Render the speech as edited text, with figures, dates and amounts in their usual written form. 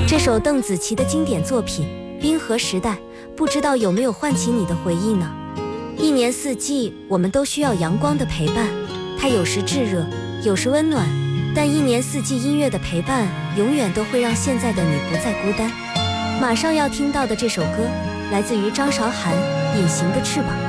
这首邓紫棋的经典作品《冰河时代》，不知道有没有唤起你的回忆呢？一年四季，我们都需要阳光的陪伴，它有时炙热，有时温暖，但一年四季音乐的陪伴，永远都会让现在的你不再孤单。马上要听到的这首歌，来自于张韶涵，《隐形的翅膀》。